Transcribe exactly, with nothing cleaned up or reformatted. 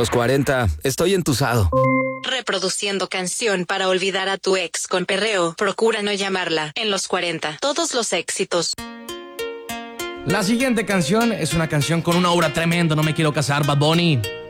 Los cuarenta, estoy entusado. Reproduciendo canción para olvidar a tu ex con perreo. Procura no llamarla. En los cuarenta, todos los éxitos. La siguiente canción es una canción con una obra tremenda, No me quiero casar, Bad Bunny.